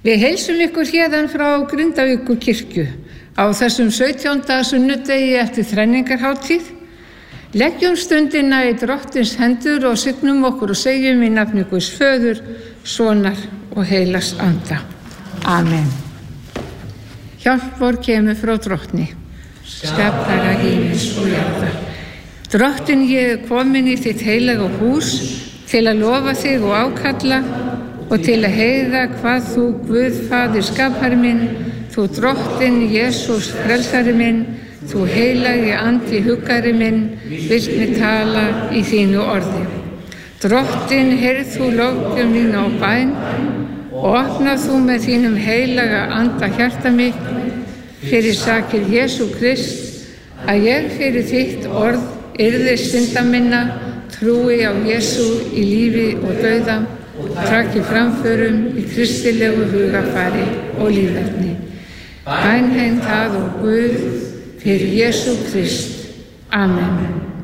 Við heilsum ykkur héðan frá Grindavíkurkirkju á þessum 17. sunnudegi eftir þrenningarhátíð. Leggjum stundina í Drottins hendur og signum okkur og segjum í nafni Guðs Föður, Sonar og Heilags Anda. Amen. Hjálp vor kemur frá Drottni, skapara himins og jarðar. Drottin, ég komin í þitt heilaga hús til að lofa þig og ákalla og til að heyra hvað þú, Guð Faðir skapari minn, þú Drottin, Jesús frelsari minn, þú heilagi andi huggari minn, vilt mig tala í þínu orði. Drottin, heyrð þú lofgjörð mína á bæn og opnað þú með þínum heilaga anda hjarta mitt fyrir sakir Jesú Krist, að ég fyrir þitt orð yrði synda minna, trúi á Jesú í lífi og dauða, traki framförum í kristilegu hugafari og lífverðni. Bænheim það og Guð fyrir Jesú Krist. Amen.